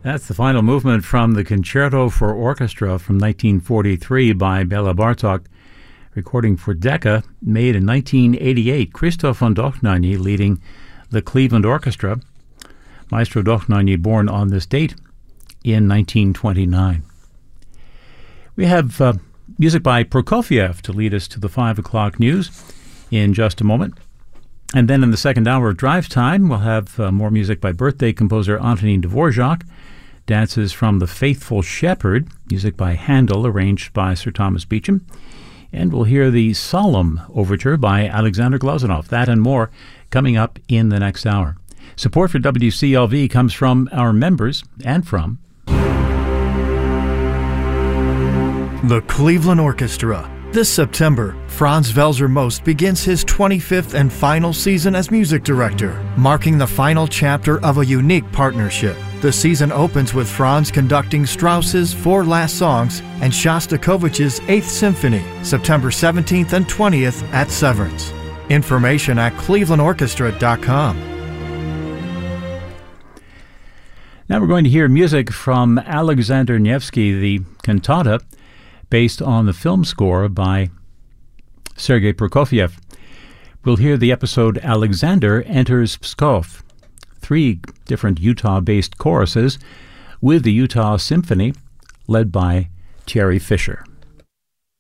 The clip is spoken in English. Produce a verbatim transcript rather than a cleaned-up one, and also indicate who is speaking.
Speaker 1: That's the final movement from the Concerto for Orchestra from nineteen forty-three by Bela Bartok, recording for Decca, made in nineteen eighty-eight. Christoph von Dohnanyi leading the Cleveland Orchestra. Maestro Dohnanyi born on this date in nineteen twenty-nine. We have uh, music by Prokofiev to lead us to the five o'clock news in just a moment. And then in the second hour of Drive Time, we'll have uh, more music by birthday composer Antonin Dvorak, dances from The Faithful Shepherd, music by Handel, arranged by Sir Thomas Beecham. And we'll hear the Solemn Overture by Alexander Glazunov. That and more coming up in the next hour. Support for W C L V comes from our members and from
Speaker 2: the Cleveland Orchestra. This September, Franz Welser Most begins his twenty-fifth and final season as music director, marking the final chapter of a unique partnership. The season opens with Franz conducting Strauss's Four Last Songs and Shostakovich's Eighth Symphony, September seventeenth and twentieth at Severance. Information at cleveland orchestra dot com.
Speaker 1: Now we're going to hear music from Alexander Nevsky, the cantata, based on the film score by Sergei Prokofiev. We'll hear the episode Alexander Enters Pskov. Three different Utah-based choruses with the Utah Symphony led by Thierry Fisher.